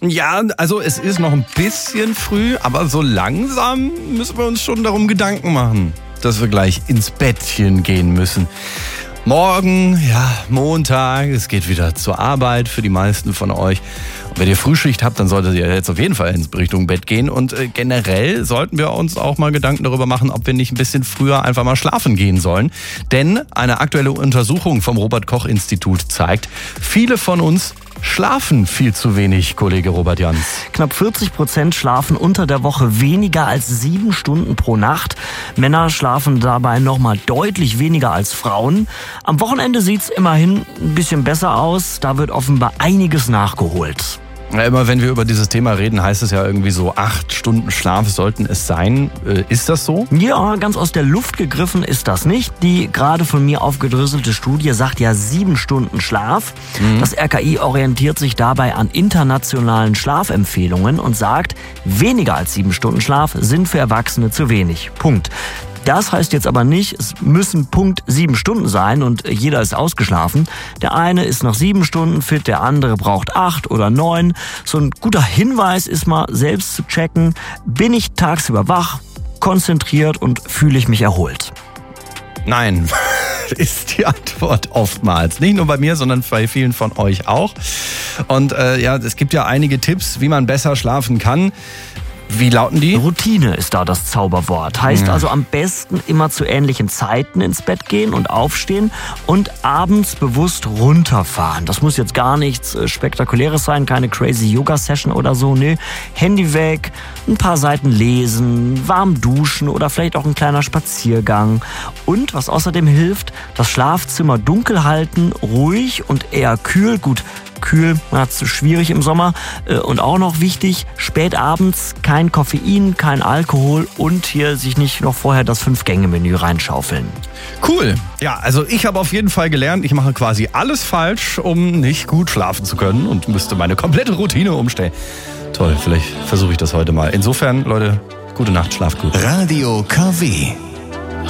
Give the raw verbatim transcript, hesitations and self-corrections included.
Ja, also es ist noch ein bisschen früh, aber so langsam müssen wir uns schon darum Gedanken machen, dass wir gleich ins Bettchen gehen müssen. Morgen, ja, Montag, es geht wieder zur Arbeit für die meisten von euch. Und wenn ihr Frühschicht habt, dann solltet ihr jetzt auf jeden Fall in Richtung Bett gehen. Und äh, generell sollten wir uns auch mal Gedanken darüber machen, ob wir nicht ein bisschen früher einfach mal schlafen gehen sollen. Denn eine aktuelle Untersuchung vom Robert-Koch-Institut zeigt, viele von uns schlafen viel zu wenig, Kollege Robert Jans. Knapp vierzig Prozent schlafen unter der Woche weniger als sieben Stunden pro Nacht. Männer schlafen dabei nochmal deutlich weniger als Frauen. Am Wochenende sieht's immerhin ein bisschen besser aus. Da wird offenbar einiges nachgeholt. Ja, immer wenn wir über dieses Thema reden, heißt es ja irgendwie so, acht Stunden Schlaf sollten es sein. Äh, ist das so? Ja, ganz aus der Luft gegriffen ist das nicht. Die gerade von mir aufgedröselte Studie sagt ja sieben Stunden Schlaf. Mhm. Das R K I orientiert sich dabei an internationalen Schlafempfehlungen und sagt, weniger als sieben Stunden Schlaf sind für Erwachsene zu wenig. Punkt. Das heißt jetzt aber nicht, es müssen Punkt sieben Stunden sein und jeder ist ausgeschlafen. Der eine ist nach sieben Stunden fit, der andere braucht acht oder neun. So ein guter Hinweis ist mal selbst zu checken, bin ich tagsüber wach, konzentriert und fühle ich mich erholt? Nein, ist die Antwort oftmals. Nicht nur bei mir, sondern bei vielen von euch auch. Und äh, ja, es gibt ja einige Tipps, wie man besser schlafen kann. Wie lauten die? Routine ist da das Zauberwort. Heißt Ja. also am besten immer zu ähnlichen Zeiten ins Bett gehen und aufstehen und abends bewusst runterfahren. Das muss jetzt gar nichts äh, Spektakuläres sein, keine crazy Yoga-Session oder so. Nee, Handy weg, ein paar Seiten lesen, warm duschen oder vielleicht auch ein kleiner Spaziergang. Und was außerdem hilft, das Schlafzimmer dunkel halten, ruhig und eher kühl. Gut, kühl, na, zu schwierig im Sommer. Und auch noch wichtig, spät abends kein Koffein, kein Alkohol und hier sich nicht noch vorher das Fünf-Gänge-Menü reinschaufeln. Cool. Ja, also ich habe auf jeden Fall gelernt, ich mache quasi alles falsch, um nicht gut schlafen zu können und müsste meine komplette Routine umstellen. Toll, vielleicht versuche ich das heute mal. Insofern, Leute, gute Nacht, schlaft gut. Radio K W